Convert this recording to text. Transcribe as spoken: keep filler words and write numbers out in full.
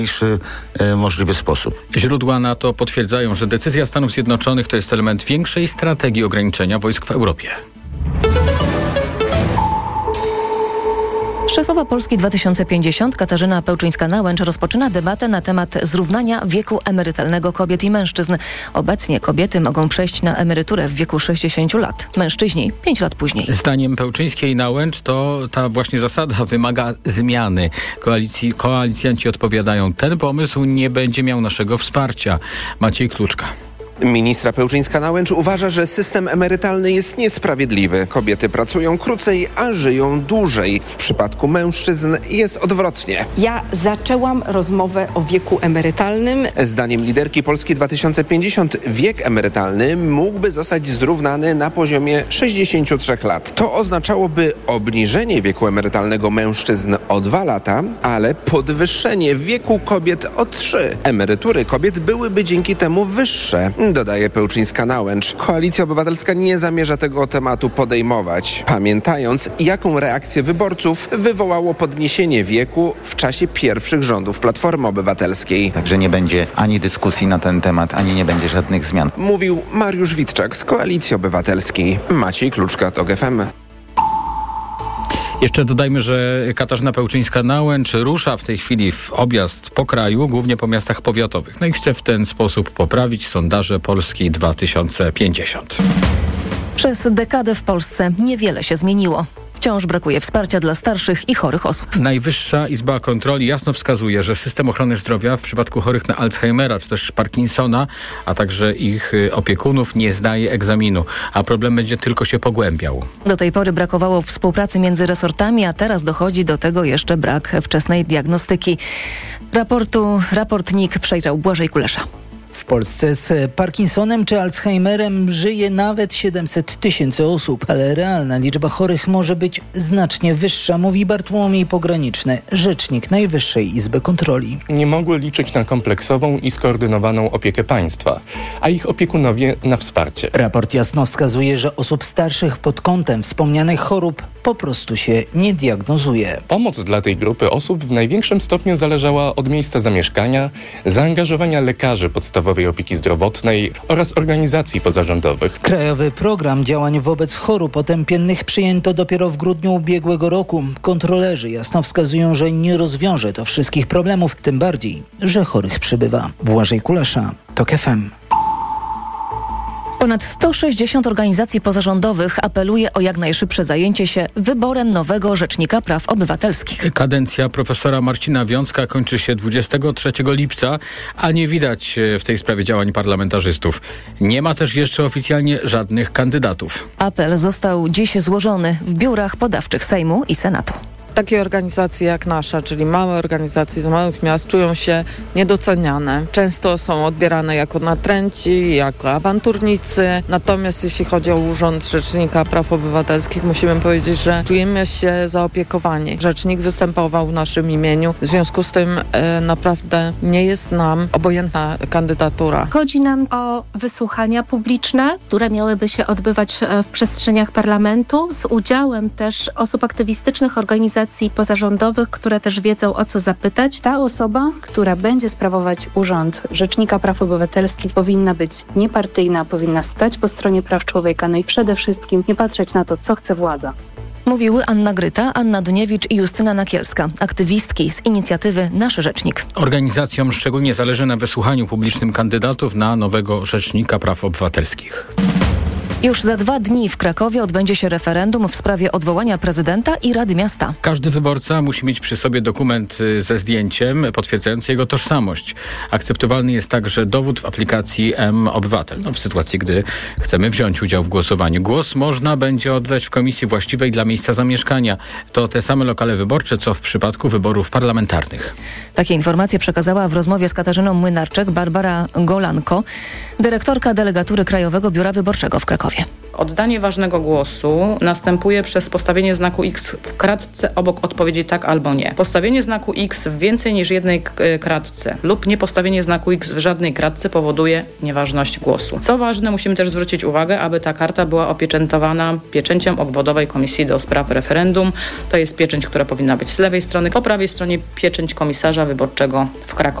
możliwy sposób. Źródła NATO potwierdzają, że decyzja Stanów Zjednoczonych to jest element większej strategii ograniczenia wojsk w Europie. Szefowa Polski dwa tysiące pięćdziesiąt Katarzyna Pełczyńska-Nałęcz rozpoczyna debatę na temat zrównania wieku emerytalnego kobiet i mężczyzn. Obecnie kobiety mogą przejść na emeryturę w wieku sześćdziesięciu lat, mężczyźni pięć lat później. Zdaniem Pełczyńskiej-Nałęcz to ta właśnie zasada wymaga zmiany. Koalicji, koalicjanci odpowiadają, ten pomysł nie będzie miał naszego wsparcia. Maciej Kluczka. Ministra Pełczyńska-Nałęcz uważa, że system emerytalny jest niesprawiedliwy. Kobiety pracują krócej, a żyją dłużej. W przypadku mężczyzn jest odwrotnie. Ja zaczęłam rozmowę o wieku emerytalnym. Zdaniem liderki Polski dwa tysiące pięćdziesiąt wiek emerytalny mógłby zostać zrównany na poziomie sześćdziesięciu trzech lat. To oznaczałoby obniżenie wieku emerytalnego mężczyzn o dwa lata, ale podwyższenie wieku kobiet o trzy. Emerytury kobiet byłyby dzięki temu wyższe, dodaje Pełczyńska-Nałęcz. Koalicja Obywatelska nie zamierza tego tematu podejmować, pamiętając, jaką reakcję wyborców wywołało podniesienie wieku w czasie pierwszych rządów Platformy Obywatelskiej. Także nie będzie ani dyskusji na ten temat, ani nie będzie żadnych zmian. Mówił Mariusz Witczak z Koalicji Obywatelskiej. Maciej Kluczka, TOG F M. Jeszcze dodajmy, że Katarzyna Pełczyńska-Nałęcz rusza w tej chwili w objazd po kraju, głównie po miastach powiatowych. No i chce w ten sposób poprawić sondaże Polski dwa tysiące pięćdziesiąt. Przez dekadę w Polsce niewiele się zmieniło. Wciąż brakuje wsparcia dla starszych i chorych osób. Najwyższa Izba Kontroli jasno wskazuje, że system ochrony zdrowia w przypadku chorych na Alzheimera czy też Parkinsona, a także ich opiekunów nie zdaje egzaminu, a problem będzie tylko się pogłębiał. Do tej pory brakowało współpracy między resortami, a teraz dochodzi do tego jeszcze brak wczesnej diagnostyki. Raportu, raport N I K przejrzał Błażej Kulesza. W Polsce z Parkinsonem czy Alzheimerem żyje nawet siedemset tysięcy osób, ale realna liczba chorych może być znacznie wyższa, mówi Bartłomiej Pograniczny, rzecznik Najwyższej Izby Kontroli. Nie mogły liczyć na kompleksową i skoordynowaną opiekę państwa, a ich opiekunowie na wsparcie. Raport jasno wskazuje, że osób starszych pod kątem wspomnianych chorób po prostu się nie diagnozuje. Pomoc dla tej grupy osób w największym stopniu zależała od miejsca zamieszkania, zaangażowania lekarzy podstawowej opieki zdrowotnej oraz organizacji pozarządowych. Krajowy program działań wobec chorób otępiennych przyjęto dopiero w grudniu ubiegłego roku. Kontrolerzy jasno wskazują, że nie rozwiąże to wszystkich problemów, tym bardziej, że chorych przybywa. Błażej Kulesza, TOG F M. Ponad sto sześćdziesiąt organizacji pozarządowych apeluje o jak najszybsze zajęcie się wyborem nowego Rzecznika Praw Obywatelskich. Kadencja profesora Marcina Wiącka kończy się dwudziestego trzeciego lipca, a nie widać w tej sprawie działań parlamentarzystów. Nie ma też jeszcze oficjalnie żadnych kandydatów. Apel został dziś złożony w biurach podawczych Sejmu i Senatu. Takie organizacje jak nasza, czyli małe organizacje z małych miast, czują się niedoceniane. Często są odbierane jako natręci, jako awanturnicy. Natomiast jeśli chodzi o Urząd Rzecznika Praw Obywatelskich, musimy powiedzieć, że czujemy się zaopiekowani. Rzecznik występował w naszym imieniu. W związku z tym e, naprawdę nie jest nam obojętna kandydatura. Chodzi nam o wysłuchania publiczne, które miałyby się odbywać w przestrzeniach parlamentu z udziałem też osób aktywistycznych, organizacji pozarządowych, które też wiedzą, o co zapytać. Ta osoba, która będzie sprawować Urząd Rzecznika Praw Obywatelskich, powinna być niepartyjna, powinna stać po stronie praw człowieka, no i przede wszystkim nie patrzeć na to, co chce władza. Mówiły Anna Gryta, Anna Duniewicz i Justyna Nakielska, aktywistki z inicjatywy Nasz Rzecznik. Organizacjom szczególnie zależy na wysłuchaniu publicznym kandydatów na nowego Rzecznika Praw Obywatelskich. Już za dwa dni w Krakowie odbędzie się referendum w sprawie odwołania prezydenta i Rady Miasta. Każdy wyborca musi mieć przy sobie dokument ze zdjęciem potwierdzający jego tożsamość. Akceptowalny jest także dowód w aplikacji M-Obywatel, no w sytuacji, gdy chcemy wziąć udział w głosowaniu. Głos można będzie oddać w komisji właściwej dla miejsca zamieszkania. To te same lokale wyborcze, co w przypadku wyborów parlamentarnych. Takie informacje przekazała w rozmowie z Katarzyną Młynarczek Barbara Golanko, dyrektorka delegatury Krajowego Biura Wyborczego w Krakowie. Krakowie. Oddanie ważnego głosu następuje przez postawienie znaku X w kratce obok odpowiedzi tak albo nie. Postawienie znaku X w więcej niż jednej kratce lub nie postawienie znaku X w żadnej kratce powoduje nieważność głosu. Co ważne, musimy też zwrócić uwagę, aby ta karta była opieczętowana pieczęcią obwodowej Komisji do Spraw Referendum. To jest pieczęć, która powinna być z lewej strony, po prawej stronie pieczęć komisarza wyborczego w Krakowie.